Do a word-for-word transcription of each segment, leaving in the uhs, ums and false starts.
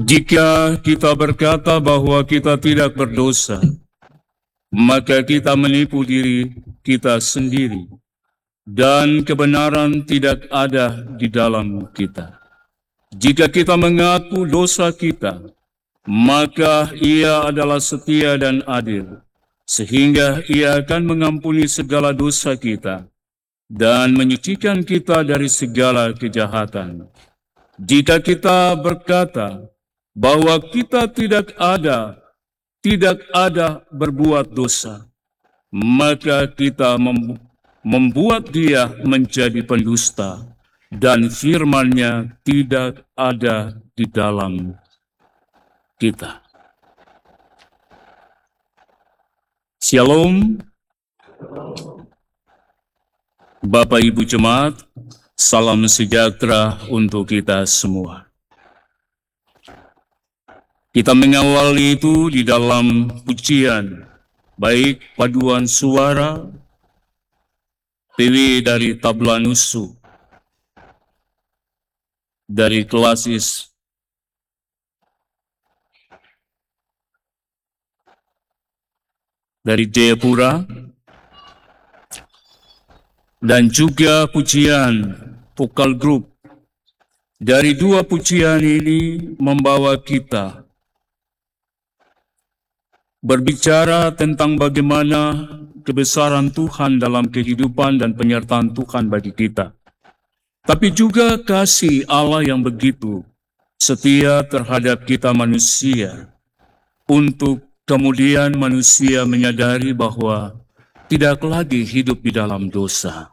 Jika kita berkata bahwa kita tidak berdosa, maka kita menipu diri kita sendiri, dan kebenaran tidak ada di dalam kita. Jika kita mengaku dosa kita, maka Ia adalah setia dan adil, sehingga Ia akan mengampuni segala dosa kita dan menyucikan kita dari segala kejahatan. Jika kita berkata bahwa kita tidak ada, tidak ada berbuat dosa, maka kita mem membuat Dia menjadi pendusta, dan firman-Nya tidak ada di dalam kita. Shalom, Bapak Ibu Jemaat, salam sejahtera untuk kita semua. Kita mengawali itu di dalam pujian, baik paduan suara, P W dari tabla nusu, dari klasis dari Jayapura, dan juga pujian vokal group. Dari dua pujian ini membawa kita berbicara tentang bagaimana kebesaran Tuhan dalam kehidupan dan penyertaan Tuhan bagi kita. Tapi juga kasih Allah yang begitu setia terhadap kita manusia, untuk kemudian manusia menyadari bahwa tidak lagi hidup di dalam dosa.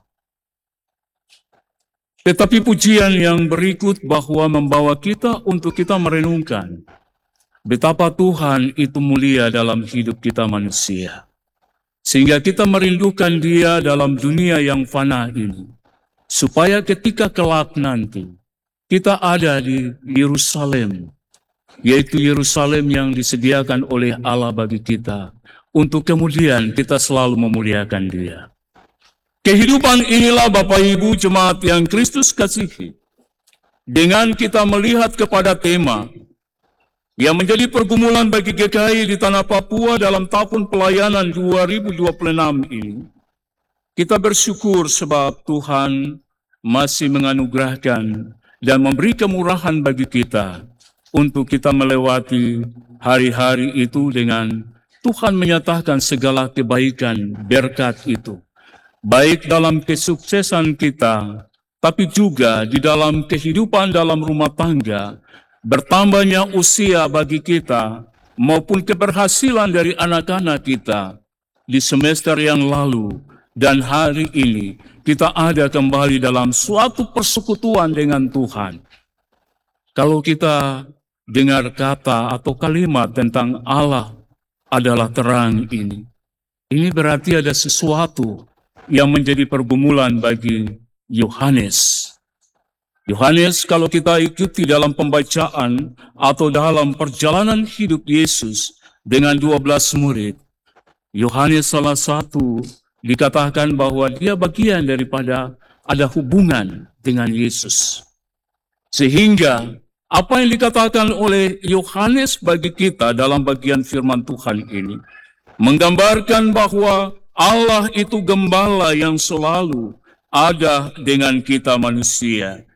Tetapi pujian yang berikut bahwa membawa kita untuk kita merenungkan betapa Tuhan itu mulia dalam hidup kita manusia, sehingga kita merindukan Dia dalam dunia yang fana ini, supaya ketika kelak nanti kita ada di Yerusalem, yaitu Yerusalem yang disediakan oleh Allah bagi kita, untuk kemudian kita selalu memuliakan Dia. Kehidupan inilah Bapak Ibu Jemaat yang Kristus kasihi, dengan kita melihat kepada tema yang menjadi pergumulan bagi G K I di Tanah Papua dalam tahun pelayanan dua ribu dua puluh enam ini. Kita bersyukur sebab Tuhan masih menganugerahkan dan memberi kemurahan bagi kita untuk kita melewati hari-hari itu dengan Tuhan menyatakan segala kebaikan berkat itu, baik dalam kesuksesan kita, tapi juga di dalam kehidupan dalam rumah tangga, bertambahnya usia bagi kita, maupun keberhasilan dari anak-anak kita di semester yang lalu, dan hari ini kita ada kembali dalam suatu persekutuan dengan Tuhan. Kalau kita dengar kata atau kalimat tentang Allah adalah terang ini, ini berarti ada sesuatu yang menjadi pergumulan bagi Yohanes. Yohanes, kalau kita ikuti dalam pembacaan atau dalam perjalanan hidup Yesus dengan dua belas murid, Yohanes salah satu dikatakan bahwa dia bagian daripada ada hubungan dengan Yesus. Sehingga apa yang dikatakan oleh Yohanes bagi kita dalam bagian firman Tuhan ini menggambarkan bahwa Allah itu gembala yang selalu ada dengan kita manusia.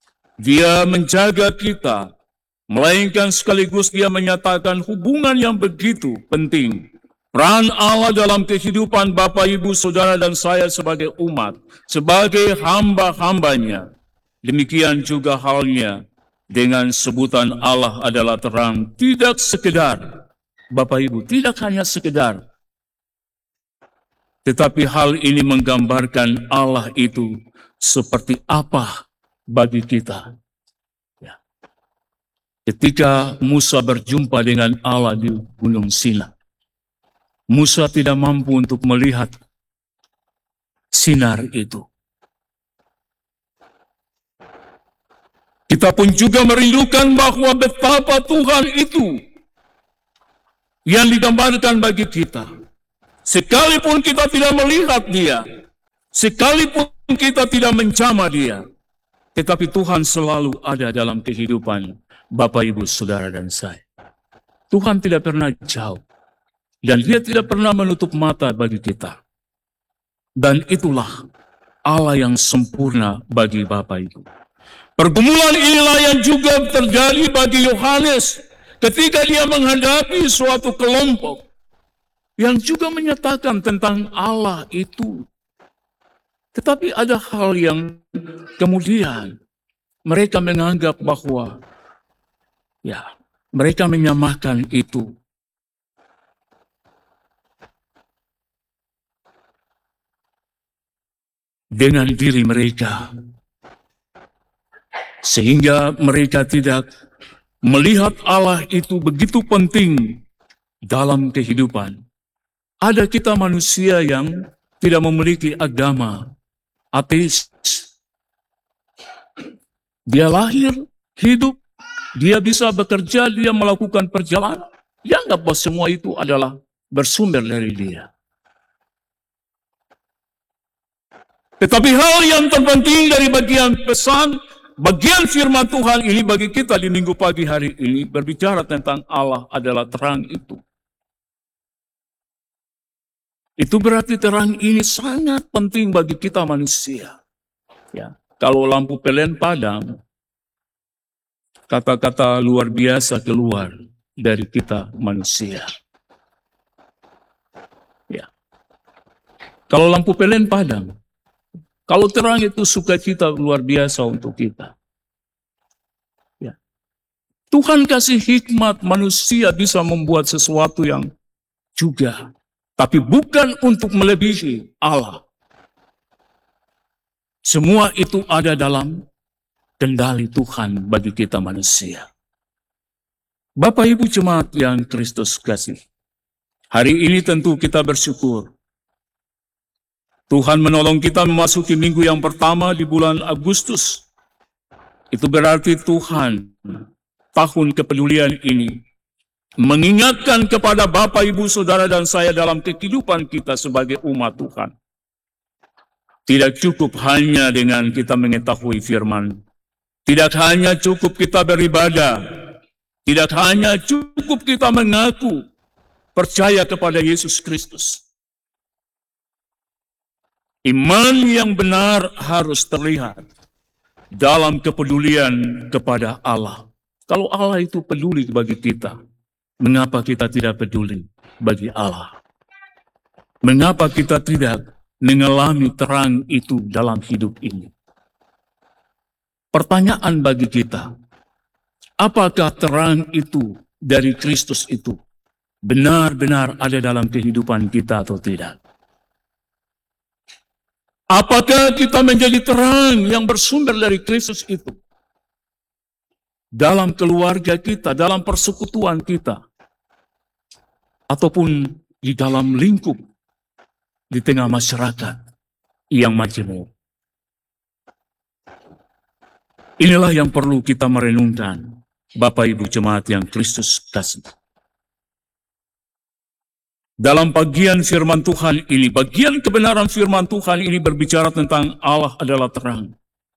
Dia menjaga kita, melainkan sekaligus Dia menyatakan hubungan yang begitu penting. Peran Allah dalam kehidupan Bapak, Ibu, Saudara, dan saya sebagai umat, sebagai hamba-hambanya. Demikian juga halnya dengan sebutan Allah adalah terang, tidak sekedar, Bapak, Ibu, tidak hanya sekedar, tetapi hal ini menggambarkan Allah itu seperti apa bagi kita. Ya. Ketika Musa berjumpa dengan Allah di Gunung Sinai, Musa tidak mampu untuk melihat sinar itu. Kita pun juga merindukan bahwa betapa Tuhan itu yang digambarkan bagi kita. Sekalipun kita tidak melihat Dia, sekalipun kita tidak menjamah Dia, tetapi Tuhan selalu ada dalam kehidupan Bapak, Ibu, Saudara, dan saya. Tuhan tidak pernah jauh. Dan Dia tidak pernah menutup mata bagi kita. Dan itulah Allah yang sempurna bagi Bapak Ibu. Pergumulan inilah yang juga terjadi bagi Yohanes ketika dia menghadapi suatu kelompok yang juga menyatakan tentang Allah itu. Tetapi ada hal yang kemudian mereka menganggap bahwa ya, mereka menyamakan itu dengan diri mereka, sehingga mereka tidak melihat Allah itu begitu penting dalam kehidupan. Ada kita manusia yang tidak memiliki agama, ateis. Dia lahir, hidup, dia bisa bekerja, dia melakukan perjalanan. Dia anggap bahwa semua itu adalah bersumber dari dia. Tetapi hal yang terpenting dari bagian pesan, bagian firman Tuhan ini bagi kita di minggu pagi hari ini berbicara tentang Allah adalah terang itu. Itu berarti terang ini sangat penting bagi kita manusia. Ya, kalau lampu P L N padam, kata-kata luar biasa keluar dari kita manusia. Ya, kalau lampu P L N padam, kalau terang itu sukacita luar biasa untuk kita. Ya. Tuhan kasih hikmat manusia bisa membuat sesuatu yang juga, tapi bukan untuk melebihi Allah. Semua itu ada dalam kendali Tuhan bagi kita manusia. Bapak Ibu jemaat yang Kristus kasih, hari ini tentu kita bersyukur. Tuhan menolong kita memasuki minggu yang pertama di bulan Agustus. Itu berarti Tuhan, tahun kepedulian ini, mengingatkan kepada Bapak, Ibu, Saudara, dan saya dalam kehidupan kita sebagai umat Tuhan. Tidak cukup hanya dengan kita mengetahui firman. Tidak hanya cukup kita beribadah. Tidak hanya cukup kita mengaku percaya kepada Yesus Kristus. Iman yang benar harus terlihat dalam kepedulian kepada Allah. Kalau Allah itu peduli bagi kita, mengapa kita tidak peduli bagi Allah? Mengapa kita tidak mengalami terang itu dalam hidup ini? Pertanyaan bagi kita, apakah terang itu dari Kristus itu benar-benar ada dalam kehidupan kita atau tidak? Apakah kita menjadi terang yang bersumber dari Kristus itu dalam keluarga kita, dalam persekutuan kita, ataupun di dalam lingkup di tengah masyarakat yang majemuk? Inilah yang perlu kita merenungkan, Bapak Ibu jemaat yang Kristus kasih. Dalam bagian firman Tuhan ini, bagian kebenaran firman Tuhan ini berbicara tentang Allah adalah terang.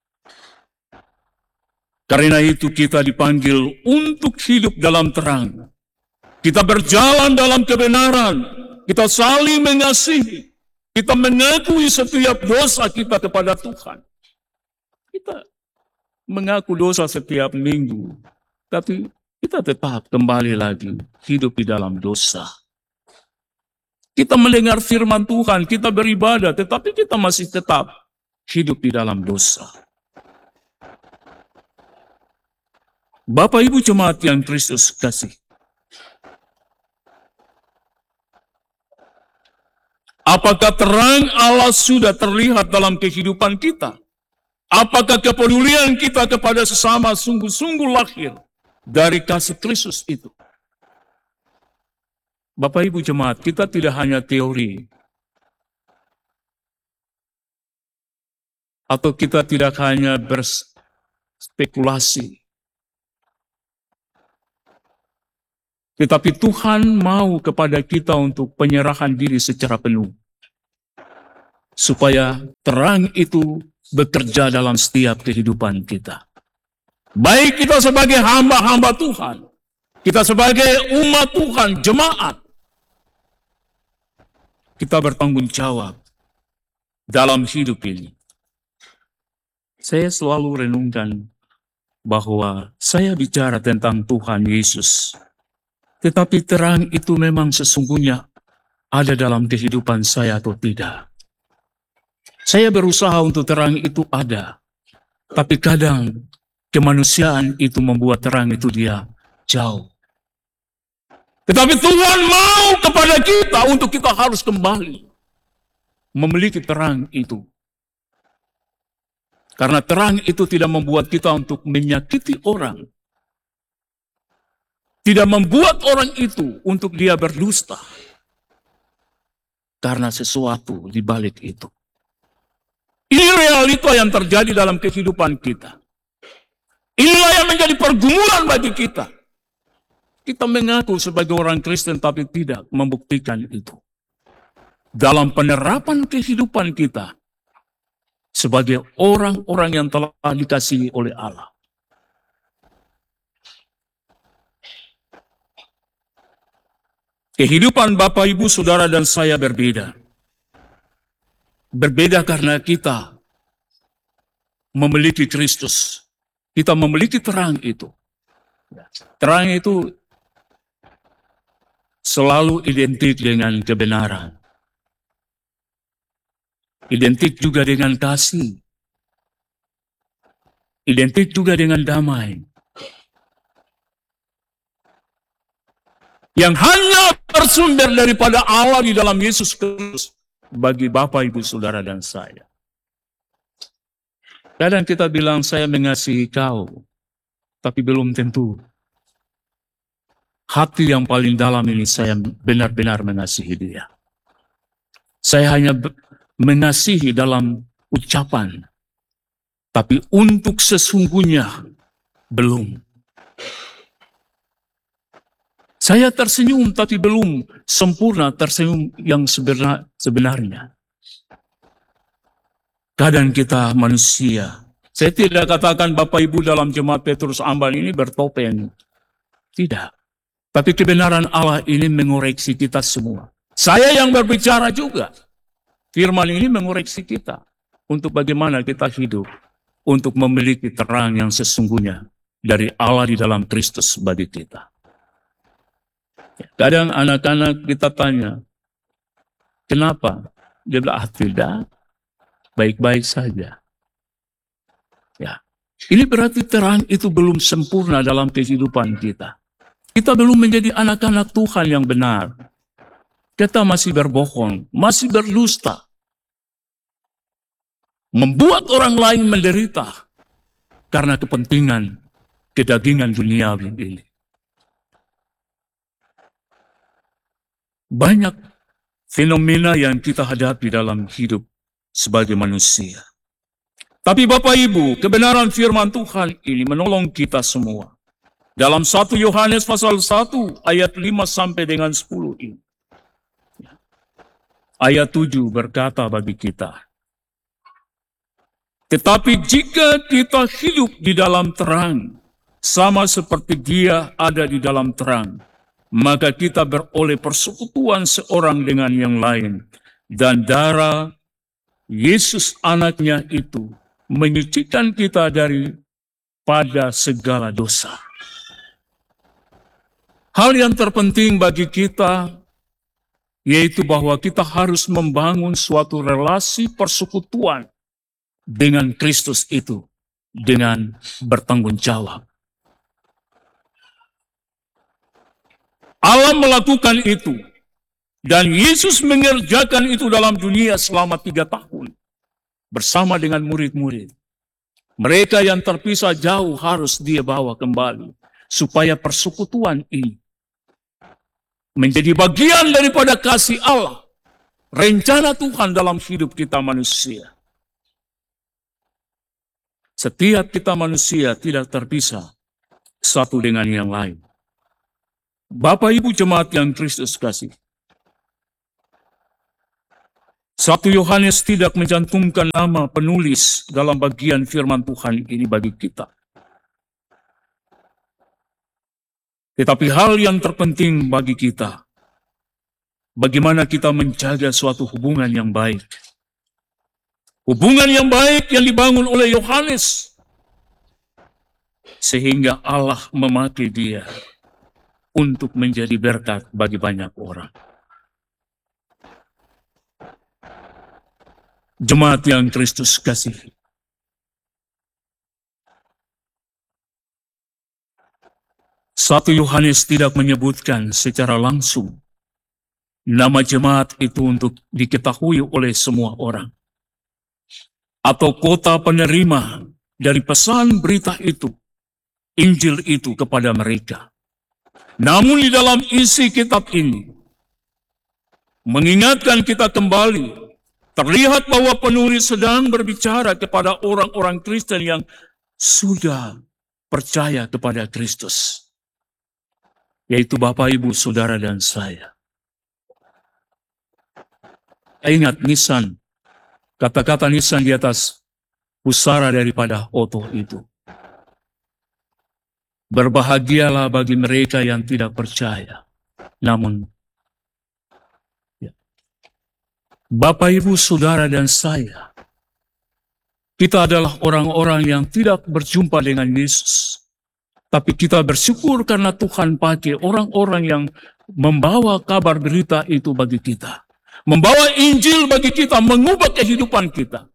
Karena itu kita dipanggil untuk hidup dalam terang. Kita berjalan dalam kebenaran. Kita saling mengasihi. Kita mengakui setiap dosa kita kepada Tuhan. Kita mengaku dosa setiap minggu. Tapi kita tetap kembali lagi hidup di dalam dosa. Kita mendengar firman Tuhan, kita beribadah, tetapi kita masih tetap hidup di dalam dosa. Bapak Ibu jemaat yang Kristus kasih, apakah terang Allah sudah terlihat dalam kehidupan kita? Apakah kepedulian kita kepada sesama sungguh-sungguh lahir dari kasih Kristus itu? Bapak Ibu jemaat, kita tidak hanya teori, atau kita tidak hanya berspekulasi, tetapi Tuhan mau kepada kita untuk penyerahan diri secara penuh, supaya terang itu bekerja dalam setiap kehidupan kita. Baik kita sebagai hamba-hamba Tuhan, kita sebagai umat Tuhan, jemaat, kita bertanggung jawab dalam hidup ini. Saya selalu renungkan bahwa saya bicara tentang Tuhan Yesus, tetapi terang itu memang sesungguhnya ada dalam kehidupan saya atau tidak. Saya berusaha untuk terang itu ada, tapi kadang kemanusiaan itu membuat terang itu dia jauh. Tetapi Tuhan mau kepada kita untuk kita harus kembali memiliki terang itu. Karena terang itu tidak membuat kita untuk menyakiti orang. Tidak membuat orang itu untuk dia berdusta. Karena sesuatu di balik itu. Ini realita yang terjadi dalam kehidupan kita. Inilah yang menjadi pergumulan bagi kita. Kita mengaku sebagai orang Kristen tapi tidak membuktikan itu. Dalam penerapan kehidupan kita sebagai orang-orang yang telah dikasihi oleh Allah. Kehidupan Bapak, Ibu, Saudara, dan saya berbeda. Berbeda karena kita memiliki Kristus. Kita memiliki terang itu. Terang itu selalu identik dengan kebenaran. Identik juga dengan kasih. Identik juga dengan damai. Yang hanya bersumber daripada Allah di dalam Yesus Kristus bagi Bapak, Ibu, Saudara, dan saya. Kadang kita bilang saya mengasihi kau, tapi belum tentu hati yang paling dalam ini saya benar-benar mengasihi dia. Saya hanya mengasihi dalam ucapan, tapi untuk sesungguhnya belum. Saya tersenyum tapi belum sempurna tersenyum yang sebenarnya. Kadang kita manusia. Saya tidak katakan Bapak Ibu dalam jemaat Petrus Amban ini bertopeng. Tidak. Tapi kebenaran Allah ini mengoreksi kita semua. Saya yang berbicara juga. Firman ini mengoreksi kita. Untuk bagaimana kita hidup. Untuk memiliki terang yang sesungguhnya. Dari Allah di dalam Kristus bagi kita. Kadang anak-anak kita tanya. Kenapa? Dia bilang, ah tidak. Baik-baik saja. Ya, ini berarti terang itu belum sempurna dalam kehidupan kita. Kita belum menjadi anak-anak Tuhan yang benar. Kita masih berbohong, masih berdusta. Membuat orang lain menderita karena kepentingan kedagingan duniawi ini. Banyak fenomena yang kita hadapi dalam hidup sebagai manusia. Tapi Bapak Ibu, kebenaran firman Tuhan ini menolong kita semua. Dalam satu Yohanes pasal satu ayat lima sampai dengan sepuluh ini. Ayat tujuh berkata bagi kita. Tetapi jika kita hidup di dalam terang, sama seperti Dia ada di dalam terang, maka kita beroleh persekutuan seorang dengan yang lain. Dan darah Yesus anaknya itu menyucikan kita daripada segala dosa. Hal yang terpenting bagi kita yaitu bahwa kita harus membangun suatu relasi persekutuan dengan Kristus itu dengan bertanggung jawab. Allah melakukan itu. Dan Yesus mengerjakan itu dalam dunia selama tiga tahun. Bersama dengan murid-murid. Mereka yang terpisah jauh harus dia bawa kembali. Supaya persekutuan ini menjadi bagian daripada kasih Allah. Rencana Tuhan dalam hidup kita manusia. Setiap kita manusia tidak terpisah satu dengan yang lain. Bapak Ibu jemaat yang Kristus kasih. Satu Yohanes tidak mencantumkan nama penulis dalam bagian firman Tuhan ini bagi kita. Tetapi hal yang terpenting bagi kita, bagaimana kita menjaga suatu hubungan yang baik. Hubungan yang baik yang dibangun oleh Yohanes, sehingga Allah memakai dia untuk menjadi berkat bagi banyak orang. Jemaat yang Kristus kasihi, satu Yohanes tidak menyebutkan secara langsung nama jemaat itu untuk diketahui oleh semua orang, atau kota penerima dari pesan berita itu, Injil itu kepada mereka. Namun di dalam isi kitab ini, mengingatkan kita kembali, terlihat bahwa penulis sedang berbicara kepada orang-orang Kristen yang sudah percaya kepada Kristus, yaitu Bapak, Ibu, Saudara, dan saya. Ingat nisan, kata-kata nisan di atas pusara daripada oto itu. Berbahagialah bagi mereka yang tidak percaya. Namun, ya, Bapak, Ibu, Saudara, dan saya, kita adalah orang-orang yang tidak berjumpa dengan Yesus. Tapi kita bersyukur karena Tuhan pakai orang-orang yang membawa kabar berita itu bagi kita. Membawa Injil bagi kita, mengubah kehidupan kita.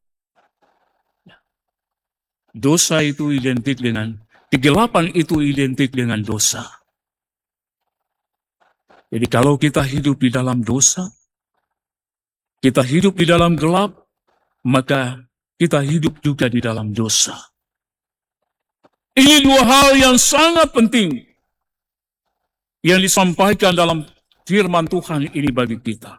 Dosa itu identik dengan, kegelapan itu identik dengan dosa. Jadi kalau kita hidup di dalam dosa, kita hidup di dalam gelap, maka kita hidup juga di dalam dosa. Ini dua hal yang sangat penting yang disampaikan dalam firman Tuhan ini bagi kita.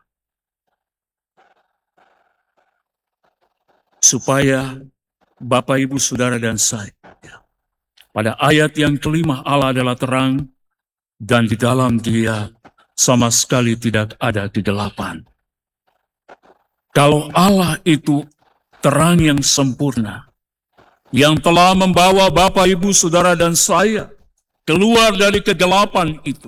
Supaya Bapak, Ibu, Saudara, dan saya, pada ayat yang kelima, Allah adalah terang, dan di dalam dia sama sekali tidak ada kegelapan. Kalau Allah itu terang yang sempurna, yang telah membawa Bapak, Ibu, Saudara, dan saya keluar dari kegelapan itu,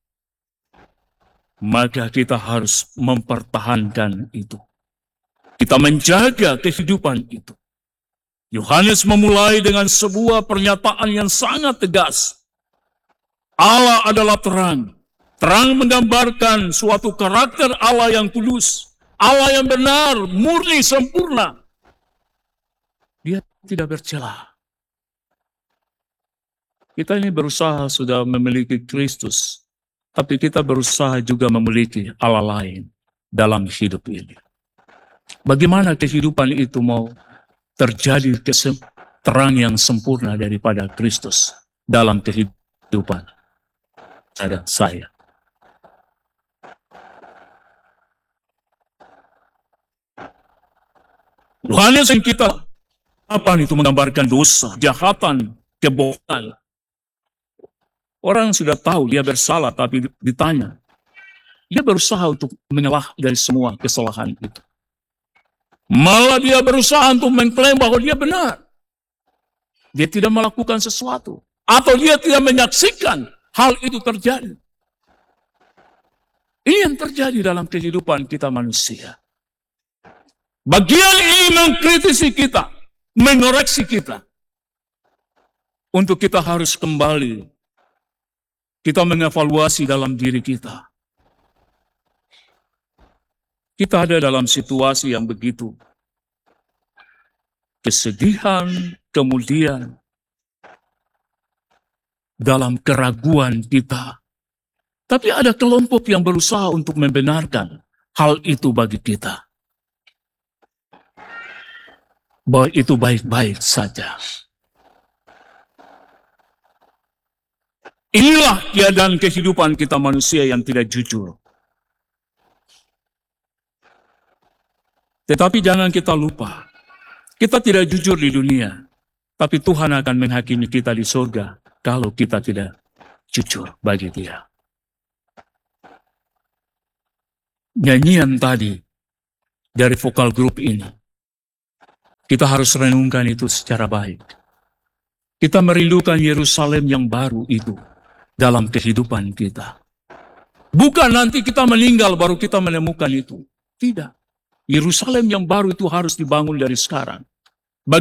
maka kita harus mempertahankan itu. Kita menjaga kehidupan itu. Yohanes memulai dengan sebuah pernyataan yang sangat tegas. Allah adalah terang. Terang menggambarkan suatu karakter Allah yang kudus. Allah yang benar, murni, sempurna. Dia tidak bercela. Kita ini berusaha sudah memiliki Kristus, tapi kita berusaha juga memiliki Allah lain dalam hidup ini. Bagaimana kehidupan itu mau terjadi terang yang sempurna daripada Kristus dalam kehidupan ada saya. Yohanes yang kita apa itu menggambarkan dosa, kejahatan, kebohongan. Orang sudah tahu dia bersalah, tapi ditanya, dia berusaha untuk mengalah dari semua kesalahan itu. Malah dia berusaha untuk mengklaim bahwa dia benar. Dia tidak melakukan sesuatu. Atau dia tidak menyaksikan hal itu terjadi. Ini yang terjadi dalam kehidupan kita manusia. Bagian ini mengkritisi kita, mengoreksi kita. Untuk kita harus kembali. Kita mengevaluasi dalam diri kita. Kita ada dalam situasi yang begitu kesedihan, kemudian dalam keraguan kita. Tapi ada kelompok yang berusaha untuk membenarkan hal itu bagi kita. Bahwa itu baik-baik saja. Inilah keadaan kehidupan kita manusia yang tidak jujur. Tetapi jangan kita lupa, kita tidak jujur di dunia, tapi Tuhan akan menghakimi kita di surga kalau kita tidak jujur bagi Dia. Nyanyian tadi dari vokal grup ini, kita harus renungkan itu secara baik. Kita merindukan Yerusalem yang baru itu, dalam kehidupan kita. Bukan nanti kita meninggal baru kita menemukan itu. Tidak. Yerusalem yang baru itu harus dibangun dari sekarang.